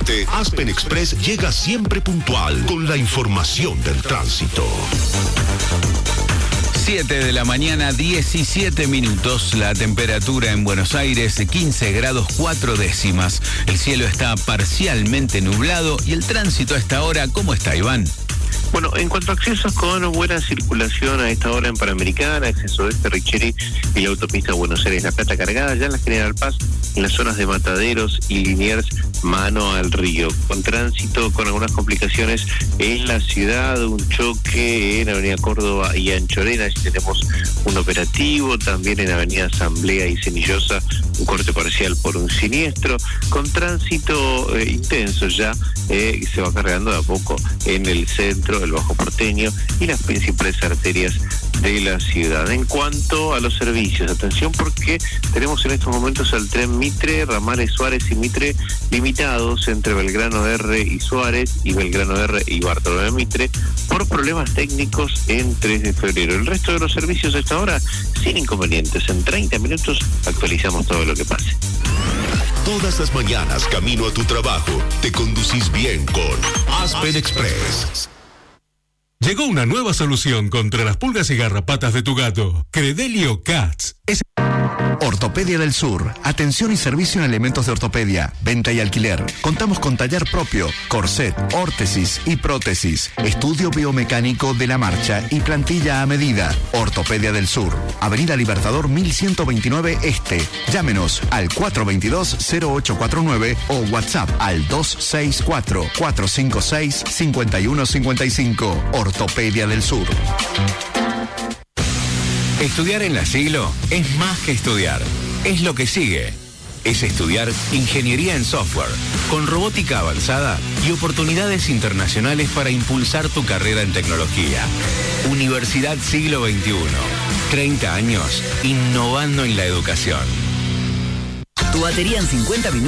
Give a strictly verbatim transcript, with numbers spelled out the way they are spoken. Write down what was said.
accidente, Aspen Express llega siempre puntual con la información del tránsito. siete de la mañana, diecisiete minutos. La temperatura en Buenos Aires, quince grados cuatro décimas. El cielo está parcialmente nublado y el tránsito a esta hora, ¿cómo está, Iván? Bueno, en cuanto a accesos, con buena circulación a esta hora en Panamericana, acceso de este Richeri y la autopista Buenos Aires-La Plata cargada, ya en la General Paz, en las zonas de Mataderos y Liniers, mano al río. Con tránsito, con algunas complicaciones en la ciudad, un choque en Avenida Córdoba y Anchorena, allí tenemos un operativo, también en Avenida Asamblea y Cenillosa, un corte parcial por un siniestro, con tránsito eh, intenso ya, eh, se va cargando de a poco en el centro, el Bajo Porteño y las principales arterias de la ciudad. En cuanto a los servicios, atención porque tenemos en estos momentos el tren Mitre, ramales Suárez y Mitre limitados entre Belgrano R y Suárez y Belgrano R y Bartolomé Mitre por problemas técnicos en tres de febrero. El resto de los servicios a esta hora sin inconvenientes. En treinta minutos actualizamos todo lo que pase. Todas las mañanas camino a tu trabajo, te conducís bien con Aspen Express. Llegó una nueva solución contra las pulgas y garrapatas de tu gato. Credelio Cats. Es... Ortopedia del Sur. Atención y servicio en elementos de ortopedia, venta y alquiler. Contamos con taller propio, corset, órtesis y prótesis. Estudio biomecánico de la marcha y plantilla a medida. Ortopedia del Sur. Avenida Libertador mil ciento veintinueve Este. Llámenos al cuatro dos dos, cero ocho cuatro nueve o WhatsApp al dos seis cuatro, cuatro cinco seis, cinco uno cinco cinco. Ortopedia del Sur. Estudiar en La Siglo es más que estudiar, es lo que sigue. Es estudiar ingeniería en software, con robótica avanzada y oportunidades internacionales para impulsar tu carrera en tecnología. Universidad Siglo veintiuno. treinta años innovando en la educación. Tu batería en cincuenta minutos.